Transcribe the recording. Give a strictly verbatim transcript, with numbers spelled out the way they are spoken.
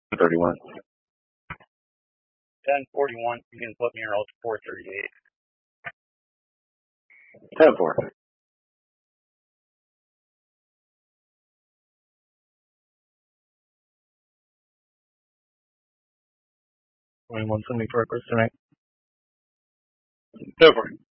thirty-one. ten forty-one, you can put me around four thirty-eight. ten four. twenty-one seventy-four, Chris tonight. Go for it.